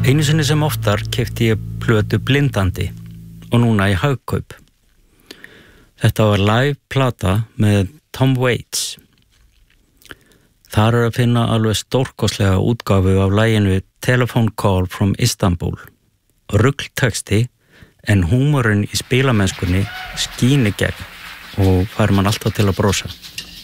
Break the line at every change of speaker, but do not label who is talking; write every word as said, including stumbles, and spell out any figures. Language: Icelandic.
Einu sinni sem oftar keypti ég plötu blindandi og núna í Hagkaup. Þetta var live plata með Tom Waits. Þar er að finna alveg stórkostlega útgáfu af laginu Telephone Call from Istanbul. Rugltexti en húmorinn í spilamennskunni skín í gegn og fær mann alltaf til að brosa.